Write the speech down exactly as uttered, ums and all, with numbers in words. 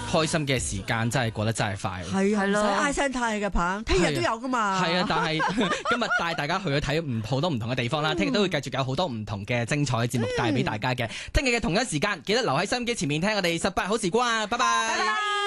開心嘅時間真係過得真係快。 係啊，唔咯使唉聲嘆氣嘅棒，聽日都有噶嘛。 係啊，但係今日帶大家去咗睇唔好多唔同嘅地方啦，聽日都會繼續有好多唔同嘅精彩嘅節目帶俾大家嘅。聽日嘅同一時間記得留喺收音機前面聽我哋十八好時光啊！拜拜。 拜拜。